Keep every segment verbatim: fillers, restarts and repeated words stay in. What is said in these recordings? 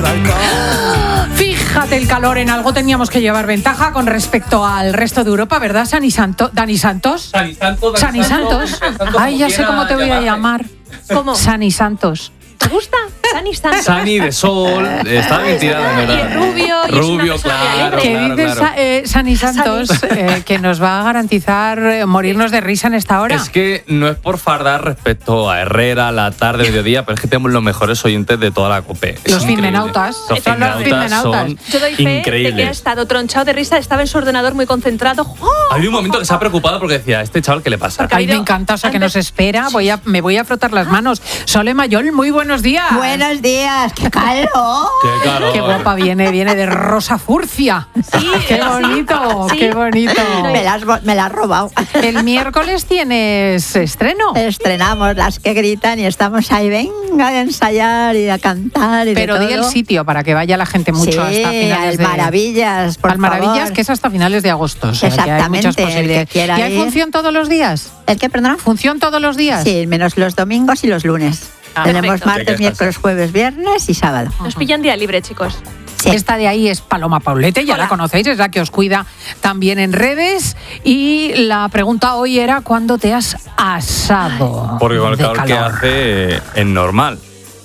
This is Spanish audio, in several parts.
Gibraltar. Fíjate el calor, en algo teníamos que llevar ventaja con respecto al resto de Europa, ¿verdad, Sani Santo, Dani Santos? Sani Santos. Sani Santos. Santos. Ay, ya sé cómo te voy a llamar. ¿Cómo? Sani Santos. ¿Te gusta? Sani Santos. Sani de sol, está bien tirada, Y ¿verdad? es rubio, y Rubio, es una persona claro, alegre. Que claro, dice claro. eh, Sani Santos eh, que nos va a garantizar eh, morirnos de risa en esta hora. Es que no es por fardar respecto a Herrera, la tarde, mediodía, pero es que tenemos los mejores oyentes de toda la COPE. Es Los increíble. filmenautas. Los Son los filmenautas. son Yo doy fe de que ha increíbles. estado tronchado de risa, estaba en su ordenador muy concentrado. ¡Oh! Ha habido un momento que se ha preocupado porque decía, ¿este chaval qué le pasa? Porque- Ay, me habido- encanta, o sea, que antes- nos espera. Voy a, me voy a frotar las manos. Sole Mayol, muy buenos días. Buenos días, qué calor. Qué calor. Qué guapa viene, viene de rosa furcia. Sí, Qué sí, bonito, sí. qué bonito. Me la has, vo- me la has robado. El miércoles tienes estreno. Estrenamos Las que gritan y estamos ahí, venga a ensayar y a cantar y Pero de di el todo. sitio para que vaya la gente mucho Sí, hasta finales al de Maravillas, por al Maravillas, favor. que es hasta finales de agosto. O sea, que hay Exactamente, muchas el que posibilidades. quiera ¿Y hay ir. función todos los días? ¿El qué, perdona? ¿Función todos los días? Sí, menos los domingos y los lunes. Ah, Tenemos perfecto. Sí, martes, que miércoles, jueves, viernes y sábado. Nos pillan día libre, chicos. Sí. Esta de ahí es Paloma Paulete, ya Hola. la conocéis, es la que os cuida también en redes. Y la pregunta hoy era, ¿cuándo te has asado? Porque con el de calor que hace eh, es normal.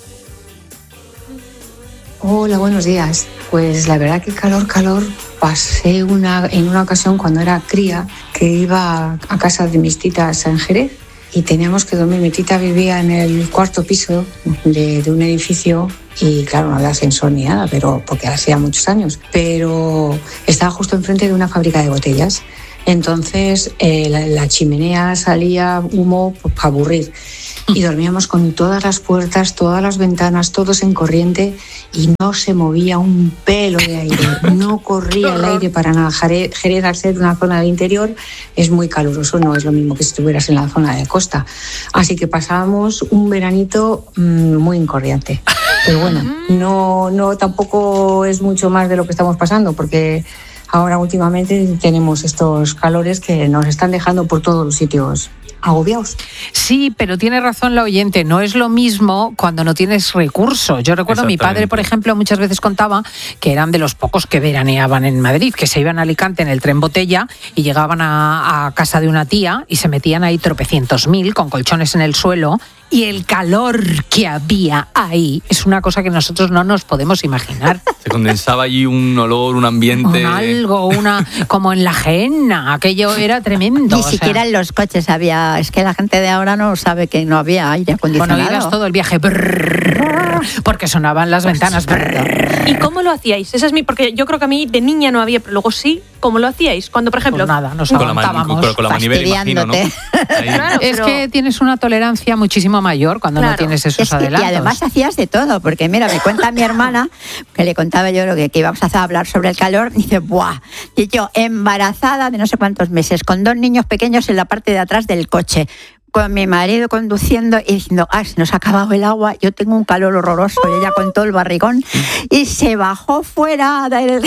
Hola, buenos días. Pues la verdad que calor, calor, pasé una, en una ocasión cuando era cría que iba a casa de mis titas en Jerez y teníamos que dormir. Mi tita vivía en el cuarto piso de, de un edificio y claro, no había ascensor ni nada, pero porque hacía muchos años, pero estaba justo enfrente de una fábrica de botellas. Entonces eh, la, la chimenea salía humo pues, para aburrir. Y dormíamos con todas las puertas, todas las ventanas, todos en corriente y no se movía un pelo de aire, no corría el aire para nada. Jerez, Jerez, al ser una zona del interior, es muy caluroso, no es lo mismo que si estuvieras en la zona de costa. Así que pasábamos un veranito mmm, muy incordiante. Pero bueno, no, no tampoco es mucho más de lo que estamos pasando, porque ahora últimamente tenemos estos calores que nos están dejando por todos los sitios agobiados. Sí, pero tiene razón la oyente, no es lo mismo cuando no tienes recursos. Yo recuerdo, mi padre, por ejemplo, muchas veces contaba que eran de los pocos que veraneaban en Madrid, que se iban a Alicante en el tren botella y llegaban a, a casa de una tía y se metían ahí tropecientos mil con colchones en el suelo. Y el calor que había ahí es una cosa que nosotros no nos podemos imaginar. Se condensaba allí un olor, un ambiente. Un algo, una como en la Genna, aquello era tremendo. Ni o sea, siquiera en los coches había, es que la gente de ahora no sabe que no había aire acondicionado. bueno, ibas todo el viaje brrr, porque sonaban las ventanas. Brrr. ¿Y cómo lo hacíais? Esa es mi, porque yo creo que a mí de niña no había, pero luego sí. ¿Cómo lo hacíais? Cuando, por ejemplo, Pues nada, nos Con la, man- aguantábamos. con, con la manivela, imagino, ¿no? Ahí. Claro, Es pero- que tienes una tolerancia muchísimo mayor cuando no Claro. tienes esos Es que- y adelantos. además hacías de todo, porque mira, me cuenta mi hermana, que le contaba yo lo que, que íbamos a hablar sobre el calor, y dice, ¡buah! Y yo, embarazada de no sé cuántos meses, con dos niños pequeños en la parte de atrás del coche, con mi marido conduciendo y diciendo, ah, se nos ha acabado el agua, yo tengo un calor horroroso, y ella con todo el barrigón, y se bajó fuera del...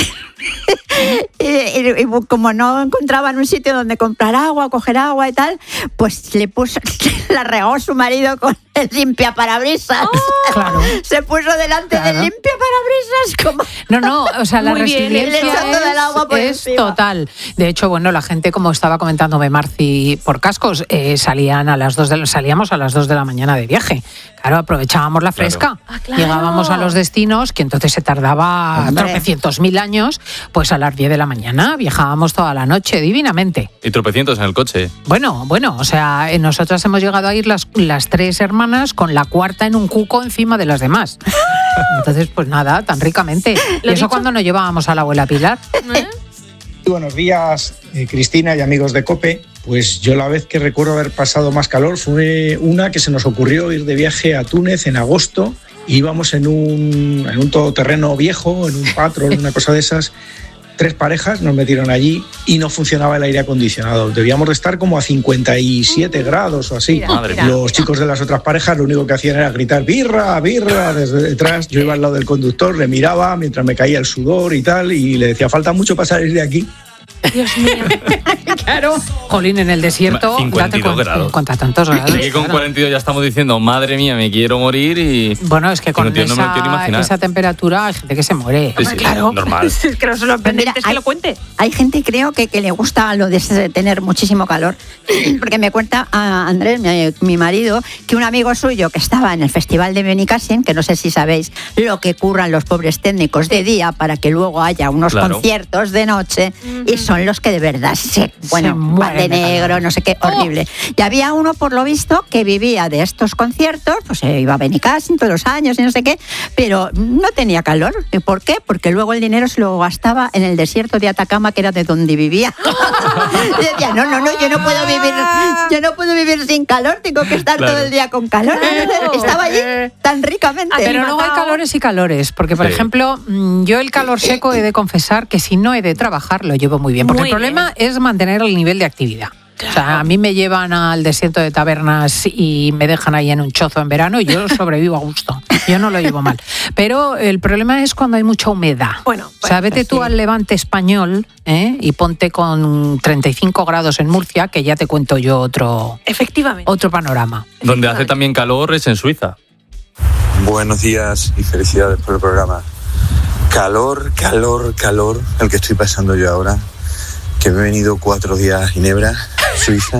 y, y- y como no encontraban un sitio donde comprar agua, coger agua y tal, pues le puso, la regó su marido con el limpiaparabrisas. Claro. Se puso delante Claro. del limpiaparabrisas como... No, no, o sea, la Muy bien, resiliencia le echó todo el agua por es, es encima. total. De hecho, bueno, la gente, como estaba comentándome Marci por cascos, eh, salían a las dos de la- salíamos a las dos de la mañana de viaje. Claro, aprovechábamos la fresca. Ah, claro. Llegábamos a los destinos, que entonces se tardaba Hombre. tropecientos mil años, pues a las diez de la mañana viajábamos toda la noche, divinamente. Y tropecientos en el coche. Bueno, bueno, o sea, eh, nosotras hemos llegado a ir las, las tres hermanas con la cuarta en un cuco encima de las demás. Entonces, pues nada, tan ricamente. ¿Y eso dicho? cuando nos llevábamos a la abuela Pilar? ¿Eh? Buenos días, eh, Cristina y amigos de COPE. Pues yo la vez que recuerdo haber pasado más calor fue una que se nos ocurrió ir de viaje a Túnez en agosto. Íbamos en un, en un todoterreno viejo, en un Patrol, una cosa de esas. Tres parejas nos metieron allí y no funcionaba el aire acondicionado. Debíamos de estar como a cincuenta y siete grados o así. Mira, Madre mira. Los chicos de las otras parejas lo único que hacían era gritar birra, birra desde detrás. Yo iba al lado del conductor, le miraba mientras me caía el sudor y tal y le decía, falta mucho para salir de aquí. Dios mío. Claro. Jolín, en el desierto... cincuenta y dos date grados. Contra tantos grados. Aquí con cuarenta y dos ya estamos diciendo, madre mía, me quiero morir y... Bueno, es que con no, tío, esa, no me lo quiero imaginar. esa temperatura hay gente que se muere. Sí, sí, Claro. normal. Es que no se lo Pues mira, es que hay- lo cuente. Hay gente, creo, que, que le gusta lo de tener muchísimo calor, porque me cuenta a Andrés, mi, mi marido, que un amigo suyo que estaba en el Festival de Benicàssim, que no sé si sabéis lo que curran los pobres técnicos de día para que luego haya unos Claro. conciertos de noche, y son los que de verdad se, bueno, van mueren de de negro, calor. no sé qué, horrible. Y había uno, por lo visto, que vivía de estos conciertos, pues se iba a Benicàssim todos los años y no sé qué, pero no tenía calor. ¿Y por qué? Porque luego el dinero se lo gastaba en el desierto de Atacama, que era de donde vivía. Y decía, no, no, no, yo no puedo vivir, yo no puedo vivir sin calor, tengo que estar Claro. todo el día con calor. Claro. Estaba allí tan ricamente. Pero luego hay calores y calores, porque por Sí. ejemplo, mm, yo el calor seco he de confesar que si no he de trabajar lo llevo muy bien, porque Muy el problema es mantener el nivel de actividad. O sea, a mí me llevan al desierto de Tabernas y me dejan ahí en un chozo en verano y yo sobrevivo a gusto. Yo no lo llevo mal. Pero el problema es cuando hay mucha humedad. Bueno, o sea, pues vete tú sí. al Levante español, ¿eh? Y ponte con treinta y cinco grados en Murcia, que ya te cuento yo otro, Efectivamente. otro panorama. Donde hace también calor es en Suiza. Buenos días y felicidades por el programa. Calor, calor, calor, el que estoy pasando yo ahora, que me he venido cuatro días a Ginebra, Suiza,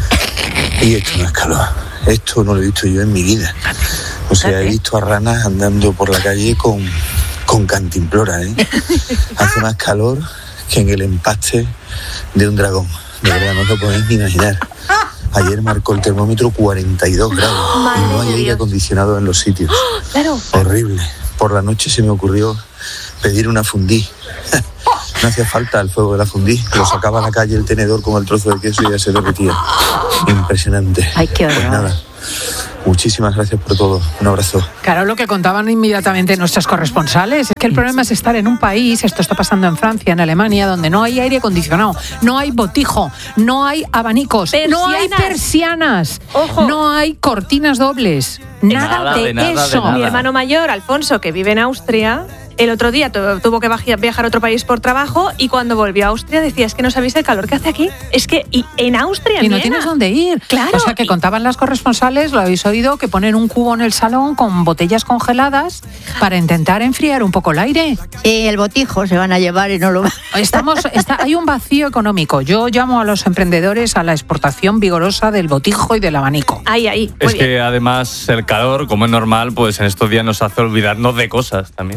y esto no es calor. Esto no lo he visto yo en mi vida. O sea, he visto a ranas andando por la calle con, con cantimplora, ¿eh? Hace más calor que en el empaste de un dragón. De verdad, no os lo podéis ni imaginar. Ayer marcó el termómetro cuarenta y dos grados y no hay aire acondicionado en los sitios. Claro. Horrible. Por la noche se me ocurrió pedir una fundí. No hacía falta el fuego de la fundí. Lo sacaba a la calle el tenedor con el trozo de queso y ya se derretía. Impresionante. Ay, qué horror. Pues nada. Muchísimas gracias por todo. Un abrazo. Claro, lo que contaban inmediatamente nuestros corresponsales es que el problema es estar en un país, esto está pasando en Francia, en Alemania, donde no hay aire acondicionado, no hay botijo, no hay abanicos, no hay Persianas. persianas, Ojo. no hay cortinas dobles, nada, Nada de, de nada, de eso. nada. Mi hermano mayor, Alfonso, que vive en Austria, el otro día tu- tuvo que baji- viajar a otro país por trabajo y cuando volvió a Austria decía, es que no sabéis el calor que hace aquí. Es que y en Austria, Y no nena. tienes dónde ir. Claro. O sea, que Y- contaban las corresponsales, lo habéis oído, que ponen un cubo en el salón con botellas congeladas para intentar enfriar un poco el aire. Sí, el botijo se van a llevar y no lo van. Estamos, está, hay un vacío económico. Yo llamo a los emprendedores a la exportación vigorosa del botijo y del abanico. Ahí, ahí. Muy Es bien. que además el calor, como es normal, pues en estos días nos hace olvidarnos de cosas también.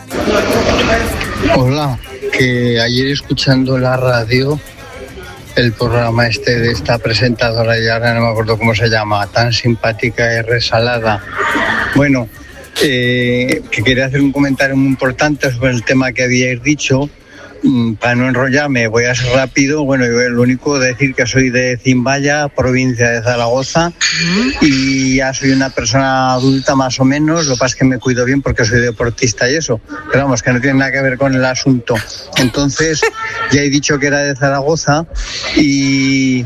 Hola, que ayer escuchando la radio, el programa este de esta presentadora, y ahora no me acuerdo cómo se llama, tan simpática y resalada. Bueno, eh, que quería hacer un comentario muy importante sobre el tema que habíais dicho. Mm, Para no enrollarme, voy a ser rápido. Bueno, yo lo único decir que soy de Zimbaya, provincia de Zaragoza, y ya soy una persona adulta más o menos. Lo que pasa es que me cuido bien porque soy deportista y eso. Pero vamos, que no tiene nada que ver con el asunto. Entonces, ya he dicho que era de Zaragoza y,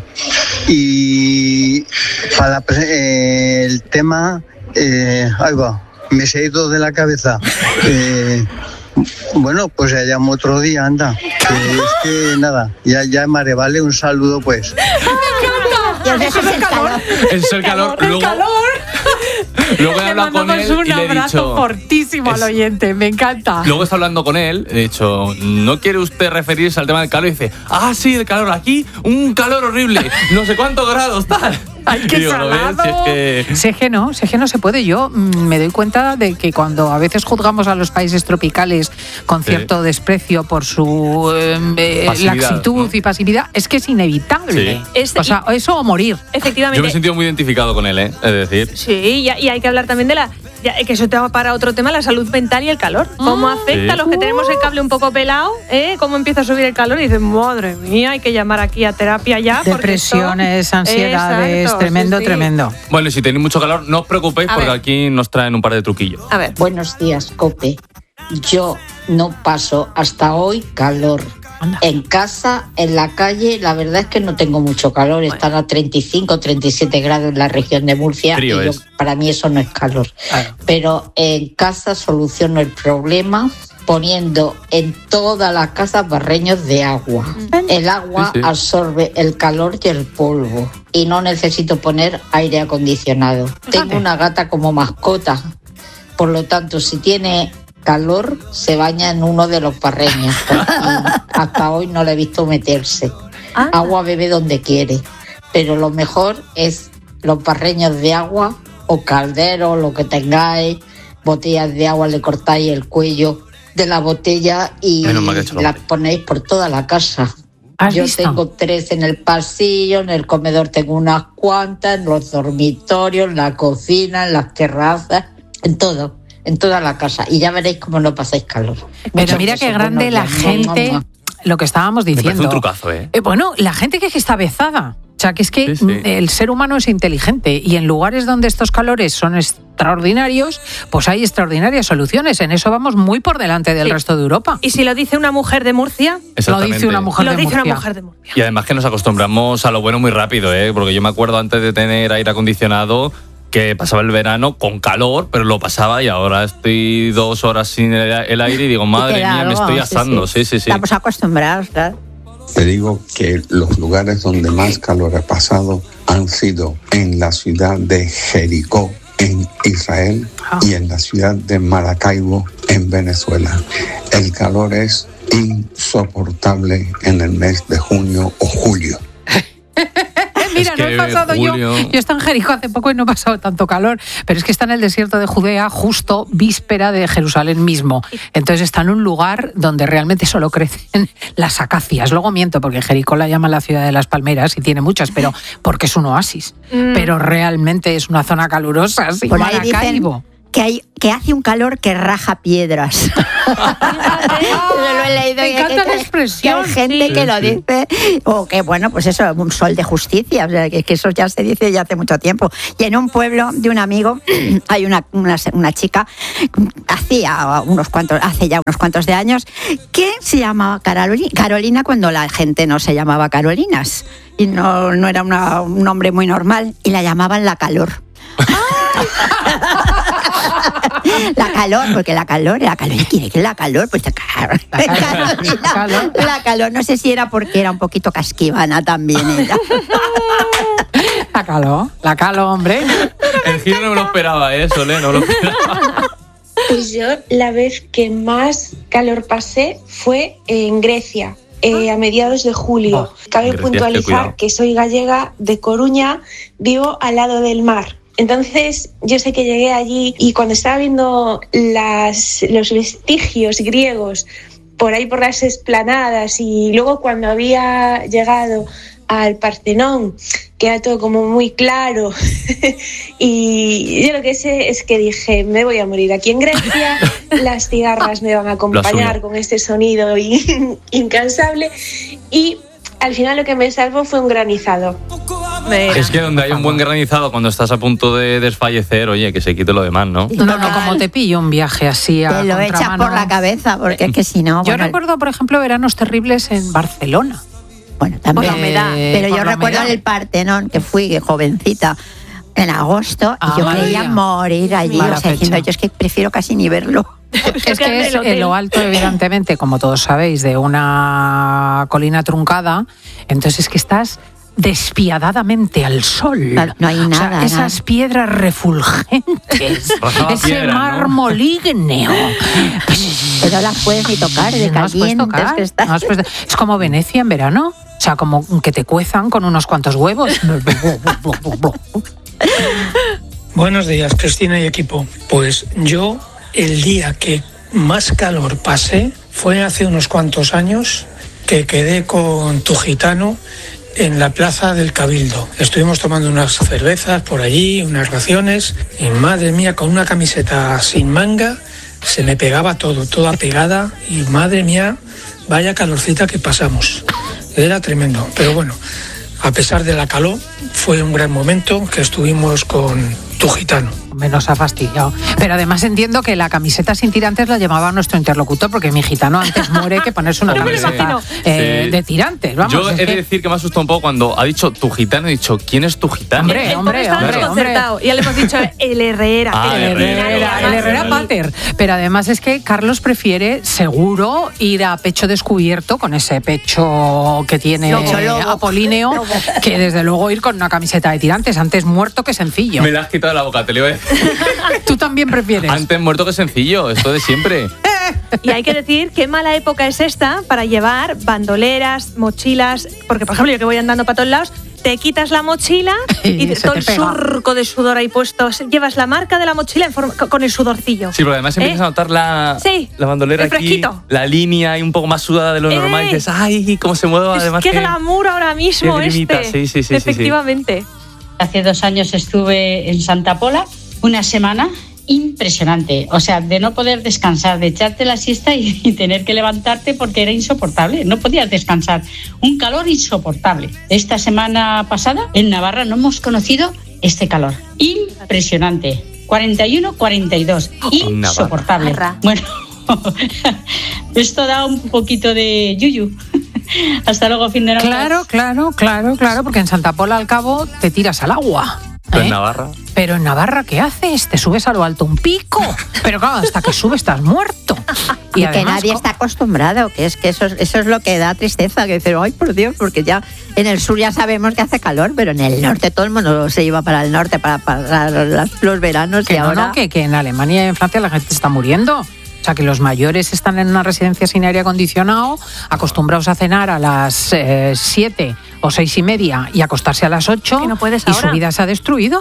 y para la pre- eh, el tema, eh, ahí va, me se ha ido de la cabeza. Eh, Bueno, pues ya llamo otro día, anda. Que es que nada, ya llamaré, ¿vale? Un saludo, pues. Dios, eso es el calor. Es el calor. Luego, luego he Le hablado con mandamos él un y le he abrazo dicho... fortísimo al es- oyente, me encanta. Luego está hablando con él, he dicho, ¿no quiere usted referirse al tema del calor? Y dice, ah, sí, el calor aquí, un calor horrible, no sé cuántos grados, tal. ¡Ay, qué Y digo, ¿lo ves? salado! Si es que- Si es que no, si es que no se puede. Yo mm, me doy cuenta de que cuando a veces juzgamos a los países tropicales con Sí. cierto desprecio por su eh, eh, Pasividad, laxitud ¿no? y pasividad, es que es inevitable. Sí. Este- o sea, eso o morir. Efectivamente. Yo me he sentido muy identificado con él, ¿eh? Es decir, Sí, y, y hay que hablar también de la... ya, que eso te va para otro tema, la salud mental y el calor. ¿Cómo afecta Sí. a los que tenemos el cable un poco pelado? ¿Eh? ¿Cómo empieza a subir el calor? Y dices, madre mía, hay que llamar aquí a terapia ya. porque Depresiones, esto- ansiedades, Exacto, tremendo, sí, sí. tremendo. bueno, y si tenéis mucho calor, no os preocupéis A porque ver. aquí nos traen un par de truquillos. A ver. Buenos días, Cope. Yo no paso hasta hoy calor. Anda. En casa, en la calle, la verdad es que no tengo mucho calor. Están a treinta y cinco, treinta y siete grados en la región de Murcia. Frío y yo- es. para mí eso no es calor. Claro. Pero en casa soluciono el problema poniendo en toda la casa barreños de agua. El agua Sí, sí. absorbe el calor y el polvo y no necesito poner aire acondicionado. Tengo una gata como mascota, por lo tanto, si tiene calor, se baña en uno de los barreños. Y hasta hoy no la he visto meterse. Ah. Agua bebe donde quiere, pero lo mejor es los barreños de agua o calderos, lo que tengáis, botellas de agua, le cortáis el cuello de la botella y Menos mal que he hecho lo las mismo. ponéis por toda la casa. ¿Has Yo visto? tengo tres en el pasillo, en el comedor tengo unas cuantas, en los dormitorios, en la cocina, en las terrazas, en todo, en toda la casa. Y ya veréis cómo no pasáis calor. Pero Muchos mira qué besos, grande buenos la días. gente, Mua, mua. lo que estábamos Me parece diciendo. un trucazo, ¿eh? Eh, bueno, la gente que está vezada. O sea, que es que Sí, sí. el ser humano es inteligente y en lugares donde estos calores son extraordinarios, pues hay extraordinarias soluciones. En eso vamos muy por delante del Sí. resto de Europa. Y si lo dice una mujer de Murcia, Lo Exactamente. dice una mujer lo de dice Murcia. una mujer de Murcia. Y además que nos acostumbramos a lo bueno muy rápido, ¿eh? Porque yo me acuerdo antes de tener aire acondicionado que pasaba el verano con calor, pero lo pasaba y ahora estoy dos horas sin el, el aire y digo, madre queda mía, me algo, estoy sí, asando. Sí, sí, sí. Estamos acostumbrados, claro. Te digo que los lugares donde más calor he pasado han sido en la ciudad de Jericó, en Israel, y en la ciudad de Maracaibo, en Venezuela. El calor es insoportable en el mes de junio o julio. Mira, Es no que he pasado Julio- yo. Yo he estado en Jericó hace poco y no he pasado tanto calor, pero es que está en el desierto de Judea, justo víspera de Jerusalén mismo. Entonces está en un lugar donde realmente solo crecen las acacias. Luego miento, porque Jericó la llaman la ciudad de las palmeras y tiene muchas, pero porque es un oasis. Mm. Pero realmente es una zona calurosa. Sí, Por ahí Maracaibo. dicen que, hay, que hace un calor que raja piedras. Yo lo he leído. Me y encanta que- la que- expresión, Que hay gente sí. que lo Sí, sí. dice. O que, bueno, pues eso, un sol de justicia. O sea, que, que eso ya se dice ya hace mucho tiempo. Y en un pueblo de un amigo hay una, una, una chica, hacía unos cuantos, hace ya unos cuantos de años, que se llamaba Carolina, Carolina cuando la gente no se llamaba Carolinas. Y no, no era una- un nombre muy normal. Y la llamaban La Calor. La calor, porque la calor, la calor, ¿quiere que la calor? Pues la calor. La calor. La calor, no sé si era porque era un poquito casquivana también ella. La caló, la caló, hombre. El giro no me lo esperaba, ¿eh? Solé, no me lo esperaba. Pues yo la vez que más calor pasé fue en Grecia, eh, a mediados de julio. Cabe Grecia, qué puntualizar cuidado. que soy gallega de Coruña, vivo al lado del mar. Entonces yo sé que llegué allí y cuando estaba viendo las, los vestigios griegos por ahí por las esplanadas y luego cuando había llegado al Partenón, que era todo como muy claro y yo lo que sé es que dije, me voy a morir aquí en Grecia, las cigarras me van a acompañar con este sonido in- incansable y al final lo que me salvó fue un granizado. Mira. Es que donde hay un buen granizado cuando estás a punto de desfallecer, oye, que se quite lo demás, ¿no? No, no, como te pillo un viaje así a Te lo echas contramano. por la cabeza, porque es que si no. Yo bueno, recuerdo, por ejemplo, veranos terribles en Barcelona. Bueno, también. Por la humedad. Pero Por yo la recuerdo humedad. el Partenón, que fui jovencita en agosto, Ah, y yo María. quería morir allí. Mala O sea, diciendo, fecha. yo es que prefiero casi ni verlo. Es que es en lo alto, evidentemente, como todos sabéis, de una colina truncada. Entonces es que estás despiadadamente al sol. Claro, no hay O sea, nada, esas nada. piedras refulgentes, Rozaba ese piedra, ¿no? mármol ígneo. Pero las puedes ni tocar, de No has puesto calientes tocar, que están. no has puesto- Es como Venecia en verano. O sea, como que te cuezan con unos cuantos huevos. Buenos días, Cristina y equipo. Pues yo, el día que más calor pasé fue hace unos cuantos años, que quedé con tu gitano en la plaza del Cabildo. Estuvimos tomando unas cervezas por allí, unas raciones, y madre mía, con una camiseta sin manga, se me pegaba todo, toda pegada, y madre mía, vaya calorcita que pasamos. Era tremendo, pero bueno, a pesar de la calor, fue un gran momento que estuvimos con tu gitano. Menos ha fastidiado. Pero además entiendo que la camiseta sin tirantes la llamaba nuestro interlocutor, porque mi gitano antes muere que ponerse una camiseta eh, Sí. de tirantes. Vamos, Yo he es de que- decir que me ha asustado un poco cuando ha dicho tu gitano, he dicho, ¿quién es tu gitano? Hombre, El hombre, pobre estaba hombre, desconcertado. Y ya le hemos dicho el Herrera. Ah, el el El Herrera, el Herrera Pater. Pero además es que Carlos prefiere seguro ir a pecho descubierto, con ese pecho que tiene Lobo, lobo. apolíneo, que desde luego ir con una camiseta de tirantes. Antes muerto que sencillo. Me la has quitado de la boca, te lo he Tú también prefieres. Antes muerto que sencillo, esto de siempre. Y hay que decir qué mala época es esta para llevar bandoleras, mochilas, porque por ejemplo yo que voy andando para todos lados, te quitas la mochila y, Y se todo te el pega. surco de sudor ahí puesto, llevas la marca de la mochila en forma- con el sudorcillo. Sí, pero además empiezas ¿Eh? a notar la, Sí, la bandolera el aquí, fresquito. la línea y un poco más sudada de lo ¡Eh! normal. Y dices, ¡ay, cómo se mueve! Es Además que que- glamour ahora mismo qué grimita. este. Sí, sí, sí, sí, sí. Efectivamente. Hace dos años estuve en Santa Pola, una semana impresionante. O sea, de no poder descansar, de echarte la siesta y, y tener que levantarte porque era insoportable. No podías descansar. Un calor insoportable. Esta semana pasada en Navarra no hemos conocido este calor. Impresionante. cuarenta y uno, cuarenta y dos. En Navarra. Insoportable. Navarra. Bueno, esto da un poquito de yuyu. Hasta luego, fin de noche. Claro, claro, claro, claro, porque en Santa Pola al cabo te tiras al agua. Pero en ¿eh? Navarra. Pero en Navarra, ¿qué haces? Te subes a lo alto un pico. Pero claro, hasta que subes estás muerto. Y, que además, nadie co- está acostumbrado, que es que eso, es- eso es lo que da tristeza, que dices, ay, por Dios, porque ya en el sur ya sabemos que hace calor, pero en el norte todo el mundo se iba para el norte para pasar las- los veranos Que y no, ahora... no, que, que en Alemania y en Francia la gente está muriendo. O sea, que los mayores están en una residencia sin aire acondicionado, acostumbrados a cenar a las eh, siete o seis y media y acostarse a las ocho, Que no puedes y ahora. su vida se ha destruido.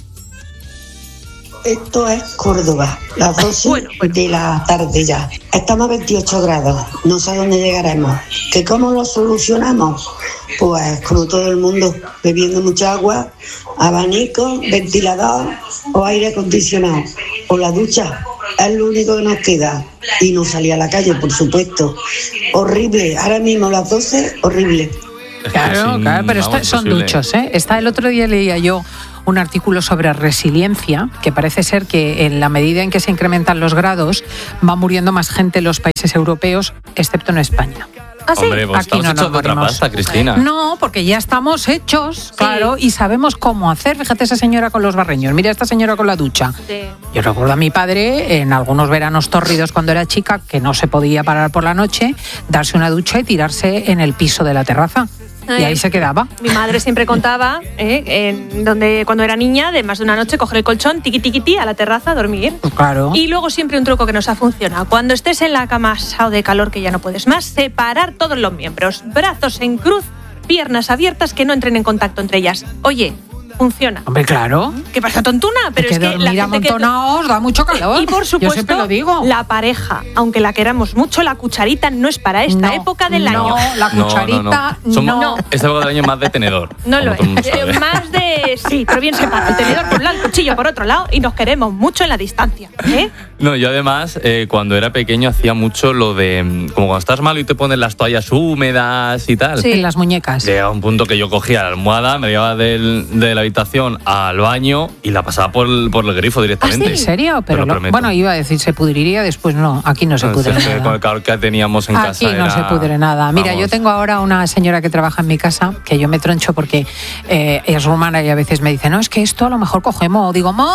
Esto es Córdoba, las doce Bueno, bueno. de la tarde ya. Estamos a veintiocho grados, no sé a dónde llegaremos. ¿Que cómo lo solucionamos? Pues como todo el mundo, bebiendo mucha agua, abanico, ventilador o aire acondicionado. O la ducha, es lo único que nos queda. Y no salir a la calle, por supuesto. Horrible, ahora mismo las doce, horrible. Es que Claro, sin- claro, pero vamos, esta- son imposible. duchos, ¿eh? Está, el otro día leía yo un artículo sobre resiliencia, que parece ser que en la medida en que se incrementan los grados, va muriendo más gente en los países europeos, excepto en España. ¿Ah, sí? Hombre, pues Aquí estamos no nos hechos de otra morimos. pasta, Cristina. No, porque ya estamos hechos, claro, y sabemos cómo hacer. Fíjate esa señora con los barreños, mira esta señora con la ducha. Sí. Yo recuerdo a mi padre en algunos veranos tórridos cuando era chica, que no se podía parar por la noche, darse una ducha y tirarse en el piso de la terraza. Y ahí se quedaba. Mi madre siempre contaba, ¿eh? en donde cuando era niña, de más de una noche, coger el colchón, tiqui tiqui ti, a la terraza a dormir. Pues claro. Y luego siempre un truco que nos ha funcionado. Cuando estés en la cama asado de calor que ya no puedes más, separar todos los miembros, brazos en cruz, piernas abiertas que no entren en contacto entre ellas. Oye, funciona. Hombre, claro. ¿Qué pasa, tontuna? Pero que es que la dormir gente que amontonados da mucho calor. y por Yo supuesto, siempre lo digo. la pareja, aunque la queramos mucho, la cucharita no es para esta No, época del no, año. la No, cucharita, no, no. Somos no. esta época del año más de tenedor. No lo como todo el es. mundo sabe. Eh, Más de. Sí, pero bien separado. El tenedor por un lado, el cuchillo por otro lado y nos queremos mucho en la distancia. ¿eh? No, yo además, eh, cuando era pequeño, hacía mucho lo de. mm, Como cuando estás malo y te pones las toallas húmedas y tal. Sí, las muñecas. Llegaba un punto que yo cogía la almohada, me la llevaba del- de la habitación al baño y la pasaba por el, por el grifo directamente. ¿En serio? Te lo Pero lo- prometo. bueno, iba a decir se pudriría, después no. Aquí no se No, pudre si es que nada. con el calor que teníamos en casa. Aquí no era- se pudre nada. Mira, vamos. yo tengo ahora una señora que trabaja en mi casa, que yo me troncho porque eh, es rumana y a veces me dice, no, es que esto a lo mejor cogemos. Digo, ¡mo!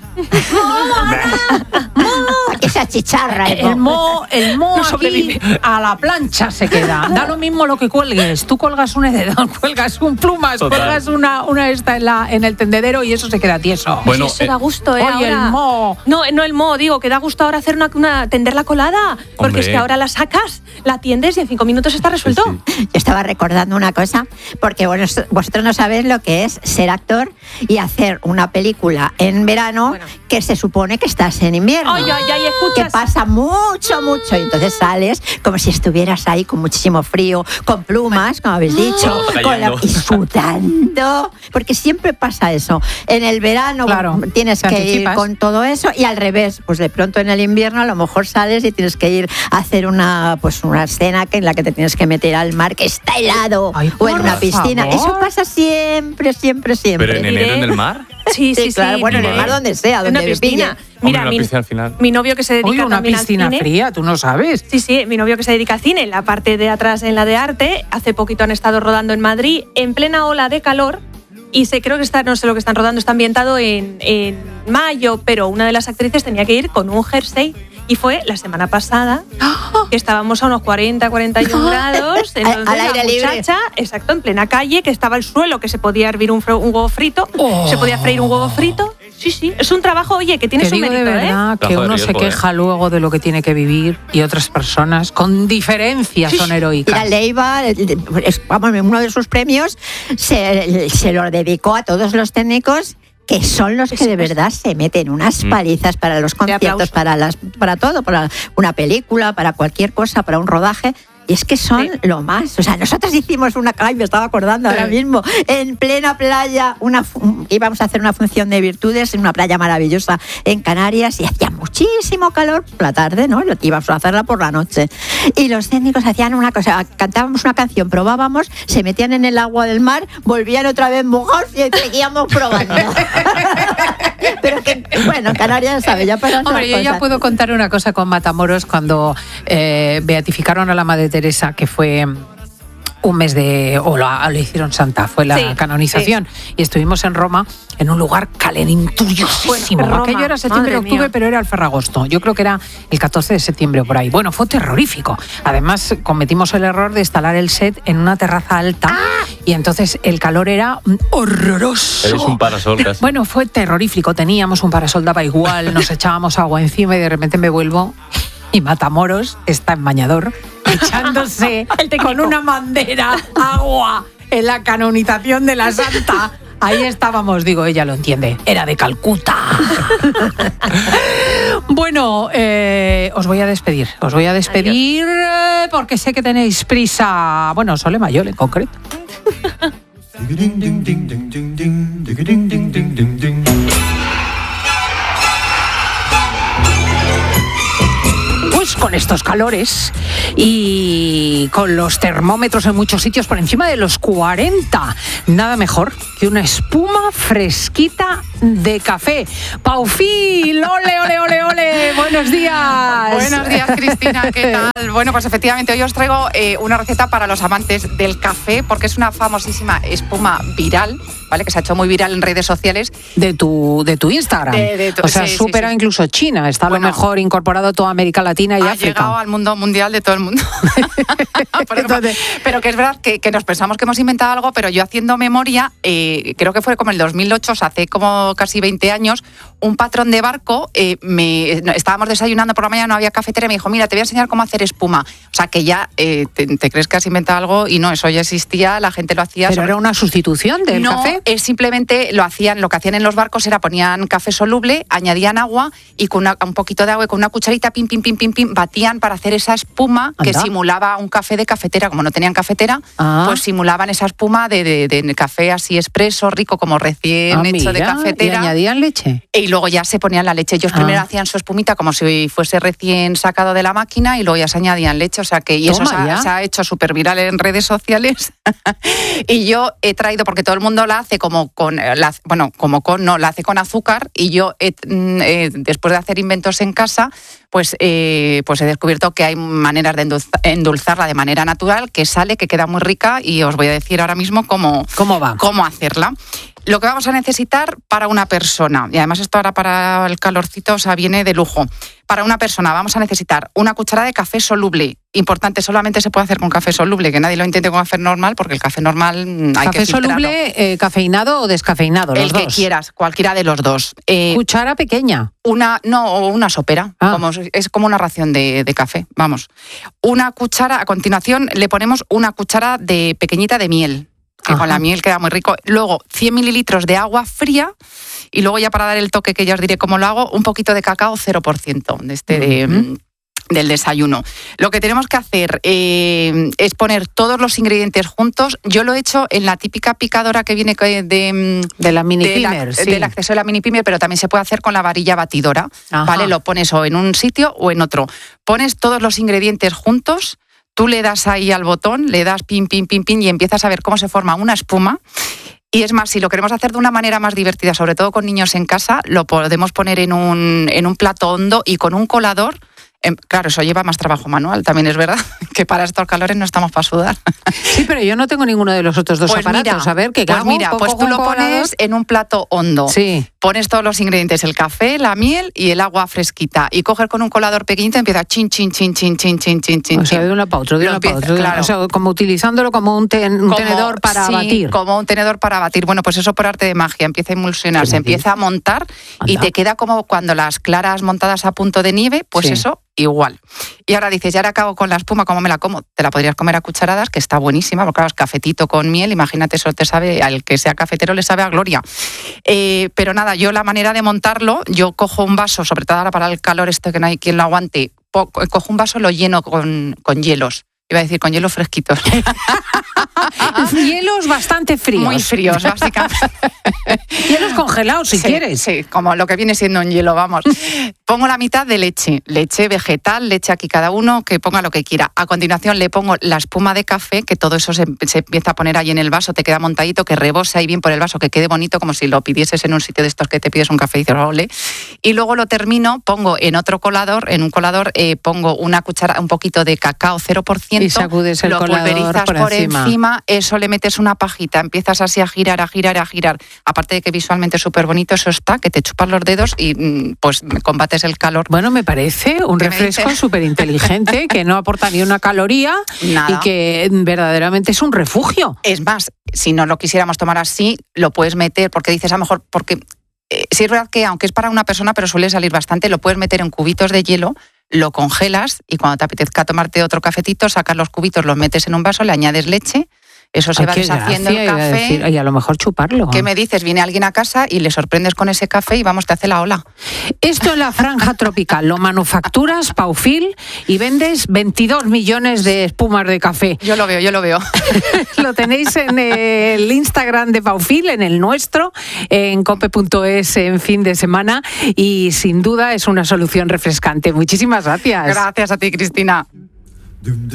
Aquí se achicharra. El mo, el mo No aquí sobrevive. a la plancha se queda. Da lo mismo lo que cuelgues. Tú colgas un edredón, cuelgas un plumas, Total. cuelgas una, una esta en, la, en el tendedero y eso se queda tieso. Bueno, Eso eh, da gusto, ¿eh? oye, ahora. el mo. No, no el mo, digo, que da gusto ahora hacer una, una tender la colada. Porque Hombre. es que ahora la sacas, la tiendes y en cinco minutos está resuelto. Sí, Yo estaba recordando una cosa, porque bueno, vosotros no sabéis lo que es ser actor y hacer una película en verano Bueno. que se supone que estás en invierno. Ay, ay, ay, Que escuchas. pasa mucho, mucho. Y entonces sales como si estuvieras ahí con muchísimo frío, con plumas, como habéis dicho, Oh, con la- callando. y sudando. Porque siempre pasa eso. En el verano Claro, tienes te que ir anticipas. con todo eso y al revés. Pues de pronto en el invierno a lo mejor sales y tienes que ir a hacer una, pues una escena que en la que te tienes que meter al mar que está helado Ay, o en por una piscina. favor. Eso pasa siempre, siempre, siempre. Pero en enero en el mar. Sí, sí, sí. Claro, bueno, en el mar donde sea, donde una piscina. pille. Mira, Hombre, mi, una piscina al final. mi novio que se dedica Oye, una también piscina al cine. fría, tú no sabes. Sí, sí, mi novio que se dedica al cine, en la parte de atrás, en la de arte, hace poquito han estado rodando en Madrid, en plena ola de calor, y se creo que está, no sé lo que están rodando, está ambientado en, en mayo, pero una de las actrices tenía que ir con un jersey. Y fue la semana pasada, que estábamos a unos cuarenta, cuarenta y uno grados. Entonces, al aire la libre. muchacha, exacto, en plena calle, que estaba el suelo, que se podía hervir un, fro- un huevo frito, Oh. se podía freír un huevo frito. Sí, sí, es un trabajo, oye, que tiene Te su digo mérito, de ¿eh? verdad que Trabajo de uno se riesgo, queja luego de lo que tiene que vivir y otras personas con diferencia son heroicas. Mira, Leiva, es- vamos, uno de sus premios se, se lo dedicó a todos los técnicos que son los que de verdad se meten unas palizas para los conciertos, para las, para todo, para una película, para cualquier cosa, para un rodaje. Y es que son sí. lo más. O sea, nosotros hicimos una, ay, me estaba acordando ahora mismo, en plena playa, una, íbamos a hacer una función de virtudes en una playa maravillosa en Canarias y hacía muchísimo calor por la tarde, ¿no? Íbamos a hacerla por la noche. Y los técnicos hacían una cosa, cantábamos una canción, probábamos, se metían en el agua del mar, volvían otra vez mojados y seguíamos probando. Pero que, bueno, Canarias sabe, ya para Hombre, yo ya puedo contar una cosa con Matamoros cuando eh, beatificaron a la Madre Teresa, que fue un mes de... o lo, lo hicieron santa, fue la sí, canonización. Sí. Y estuvimos en Roma, en un lugar calenturiosísimo. Bueno, Aquello era septiembre, octubre, mía. pero era el Ferragosto. Yo creo que era el catorce de septiembre o por ahí. Bueno, fue terrorífico. Además, cometimos el error de instalar el set en una terraza alta ¡ah! Y entonces el calor era horroroso. Eres un parasol casi. Bueno, fue terrorífico. Teníamos un parasol, daba igual, nos echábamos agua encima y de repente me vuelvo... Y Matamoros está en bañador, echándose con una bandera agua en la canonización de la santa. Ahí estábamos, digo, ella lo entiende, era de Calcuta. Bueno, eh, os voy a despedir, os voy a despedir eh, porque sé que tenéis prisa. Bueno, Sole Mayol en concreto. Con estos calores y con los termómetros en muchos sitios por encima de los cuarenta, nada mejor que una espuma fresquita de café. Paufil, ole, ole, ole, ole, buenos días. Buenos días, Cristina, ¿qué tal? Bueno, pues efectivamente hoy os traigo eh, una receta para los amantes del café, porque es una famosísima espuma viral, ¿vale? Que se ha hecho muy viral en redes sociales. De tu, de tu Instagram. De, de tu, o sea, sí, supera sí, sí. incluso China, está bueno, a lo mejor incorporado toda América Latina y ha África. llegado al mundo mundial de todo el mundo. Entonces, pero que es verdad que, que nos pensamos que hemos inventado algo, pero yo haciendo memoria, eh, creo que fue como el dos mil ocho, o sea, hace como casi veinte años, un patrón de barco, eh, me, estábamos desayunando por la mañana, no había cafetera, y me dijo, mira, te voy a enseñar cómo hacer espuma. O sea, que ya eh, te, te crees que has inventado algo y no, eso ya existía, la gente lo hacía. ¿Pero sobre... era una sustitución del no, café? Es simplemente lo hacían, lo que hacían en los barcos era ponían café soluble, añadían agua y con una, un poquito de agua y con una cucharita, pim, pim, pim, pim, pim, batían para hacer esa espuma que Anda. simulaba un café de cafetera. Como no tenían cafetera, ah. pues simulaban esa espuma de, de, de café así expreso, rico, como recién ah, hecho mira, de cafetera. ¿Y añadían leche? Y luego ya se ponían la leche. Ellos ah. primero hacían su espumita como si fuese recién sacado de la máquina y luego ya se añadían leche. O sea que y eso se ha, se ha hecho súper viral en redes sociales. Y yo he traído, porque todo el mundo la hace como con, la, bueno, como con, no, la hace con azúcar y yo he, eh, después de hacer inventos en casa, pues, eh, pues he descubierto que hay maneras de endulzar, endulzarla de manera natural, que sale, que queda muy rica y os voy a decir ahora mismo cómo, ¿Cómo va? cómo hacerla. Lo que vamos a necesitar para una persona, y además esto ahora para el calorcito, o sea, viene de lujo. Para una persona vamos a necesitar una cucharada de café soluble. Importante, solamente se puede hacer con café soluble, que nadie lo intente con café normal, porque el café normal hay ¿Café que filtrarlo. soluble, eh, cafeinado o descafeinado? Los el dos. que quieras, cualquiera de los dos. Eh, ¿Cuchara pequeña? Una, no, una sopera. Ah. Como, es como una ración de, de café, vamos. Una cuchara, a continuación le ponemos una cuchara de pequeñita de miel, que Ajá. con la miel queda muy rico. Luego, cien mililitros de agua fría y luego ya para dar el toque, que ya os diré cómo lo hago, un poquito de cacao cero por ciento de este uh-huh. de, del desayuno. Lo que tenemos que hacer eh, es poner todos los ingredientes juntos. Yo lo he hecho en la típica picadora que viene de, de, de la mini de pimer, la, sí. del acceso de la mini pimer, pero también se puede hacer con la varilla batidora. Ajá. ¿Vale? Lo pones o en un sitio o en otro. Pones todos los ingredientes juntos. Tú le das ahí al botón, le das pim, pim, pim, pim y empiezas a ver cómo se forma una espuma. Y es más, si lo queremos hacer de una manera más divertida, sobre todo con niños en casa, lo podemos poner en un, en un plato hondo y con un colador. Eh, claro, eso lleva más trabajo manual, también es verdad, que para estos calores no estamos para sudar. Sí, pero yo no tengo ninguno de los otros dos pues aparatos. Mira, a ver, ¿qué pues hago? mira, pues tú lo pones colador? En un plato hondo. Sí. Pones todos los ingredientes, el café, la miel y el agua fresquita. Y coges con un colador pequeñito y empieza chin, chin, chin, chin, chin, chin, chin, chin. O sea, de una para otro, de una para otro. Claro. O sea, como utilizándolo como un, ten, un como, tenedor para sí, batir. como un tenedor para batir. Bueno, pues eso por arte de magia. Empieza a emulsionar, se empieza a montar Anda. Y te queda como cuando las claras montadas a punto de nieve, pues sí. Eso igual. Y ahora dices, ya ahora acabo con la espuma, ¿cómo me la como? Te la podrías comer a cucharadas, que está buenísima, porque claro, es cafetito con miel, imagínate, eso te sabe, al que sea cafetero le sabe a gloria. Eh, pero nada, yo la manera de montarlo, yo cojo un vaso, sobre todo ahora para el calor este que no hay quien lo aguante, po- cojo un vaso, lo lleno con, con hielos. Iba a decir, con hielos fresquitos. Hielos bastante fríos. Muy fríos, básicamente. Hielos congelados, si sí, quieres. Sí, como lo que viene siendo un hielo, vamos. Pongo la mitad de leche, leche vegetal, leche aquí cada uno, que ponga lo que quiera. A continuación le pongo la espuma de café, que todo eso se, se empieza a poner ahí en el vaso, te queda montadito, que rebose ahí bien por el vaso, que quede bonito, como si lo pidieses en un sitio de estos que te pides un café y dices, ole. Y luego lo termino, pongo en otro colador, en un colador eh, pongo una cuchara, un poquito de cacao cero por ciento. Y sacudes el lo colador pulverizas por, por encima. encima, eso le metes una pajita, empiezas así a girar, a girar, a girar. Aparte de que visualmente es súper bonito, eso está, que te chupas los dedos y pues combates el calor. Bueno, me parece un refresco súper inteligente, que no aporta ni una caloría Nada. Y que verdaderamente es un refugio. Es más, si no lo quisiéramos tomar así, lo puedes meter, porque dices a lo mejor, porque eh, sí es verdad que aunque es para una persona, pero suele salir bastante, lo puedes meter en cubitos de hielo, lo congelas y cuando te apetezca tomarte otro cafetito, sacas los cubitos, los metes en un vaso, le añades leche, eso se Ay, va deshaciendo gracia, el café. Decir, y a lo mejor chuparlo. ¿Qué me dices? Viene alguien a casa y le sorprendes con ese café y vamos, te hace la ola. Esto en la franja tropical, lo manufacturas, Paufil, y vendes veintidós millones de espumas de café. Yo lo veo, yo lo veo. Lo tenéis en el Instagram de Paufil, en el nuestro, en cope punto es en fin de semana, y sin duda es una solución refrescante. Muchísimas gracias. Gracias a ti, Cristina.